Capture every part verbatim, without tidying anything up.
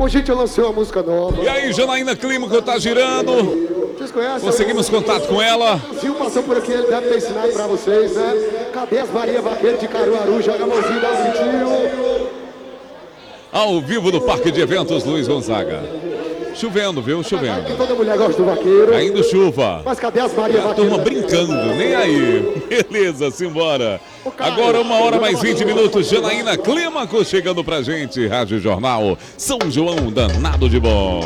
Ô, gente, eu lancei uma música nova. E aí, Janaína Clímaco tá girando. Vocês conhecem? Conseguimos contato com ela. O Zil passou por aqui, ele deve ter ensinado pra vocês, né? Cadê as Maria Vaqueiro de Caruaru? Joga a mãozinha, dá um gritinho. Ao vivo no Parque de Eventos Luiz Gonzaga. Chovendo, viu? Chovendo. Que toda mulher gosta do vaqueiro. Caindo chuva. Mas cadê as Maria A Vaqueiro? turma brincando, nem aí. Beleza, simbora. Agora uma hora mais vinte minutos. Janaína Clímaco chegando pra gente. Rádio Jornal São João, danado de bom.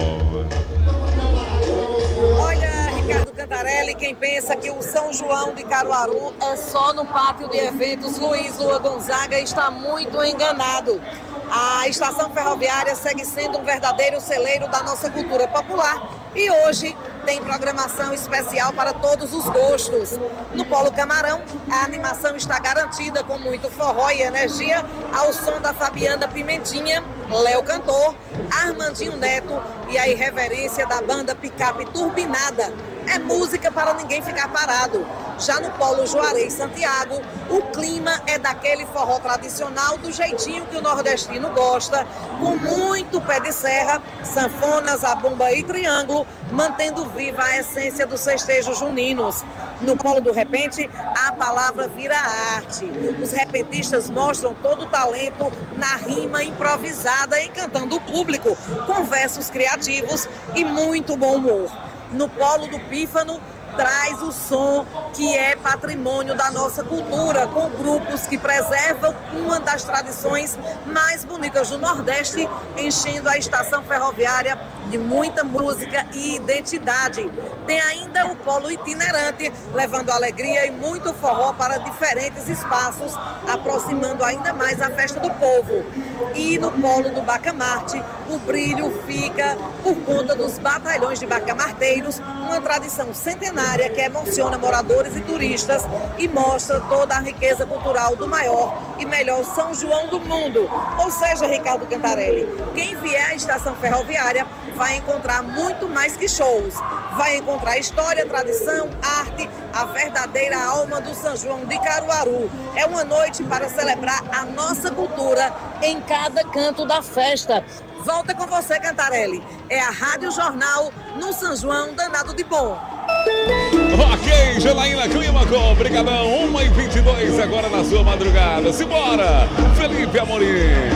Olha, Ricardo Cantarelli, quem pensa que o São João de Caruaru é só no pátio de eventos Luiz Lua Gonzaga está muito enganado. A estação ferroviária segue sendo um verdadeiro celeiro da nossa cultura popular e hoje tem programação especial para todos os gostos. No Polo Camarão, a animação está garantida com muito forró e energia ao som da Fabiana Pimentinha, Léo Cantor, Armandinho Neto e a irreverência da banda Picape Turbinada. É música para ninguém ficar parado. Já no Polo Juarez Santiago, o clima é daquele forró tradicional do jeitinho que o nordestino gosta, com muito pé de serra, sanfona, zabumba e triângulo, mantendo viva a essência dos festejos juninos. No Polo do Repente, a palavra vira arte. Os repentistas mostram todo o talento na rima improvisada, encantando o público, com versos criativos e muito bom humor. No Polo do Pífano, traz o som que é patrimônio da nossa cultura, com grupos que preservam uma das tradições mais bonitas do Nordeste, enchendo a estação ferroviária de muita música e identidade. Tem ainda o Polo Itinerante, levando alegria e muito forró para diferentes espaços, aproximando ainda mais a festa do povo. E no Polo do Bacamarte, o brilho fica por conta dos batalhões de bacamarteiros, uma tradição centenária que emociona moradores e turistas e mostra toda a riqueza cultural do maior e melhor São João do mundo. Ou seja, Ricardo Cantarelli, quem vier à estação ferroviária vai encontrar muito mais que shows. Vai encontrar história, tradição, arte, a verdadeira alma do São João de Caruaru. É uma noite para celebrar a nossa cultura em cada canto da festa. Volta com você, Cantarelli. É a Rádio Jornal no São João danado de bom. Ok, Janaína Clímaco, obrigadão. uma e vinte e dois agora na sua madrugada. Simbora, Felipe Amorim.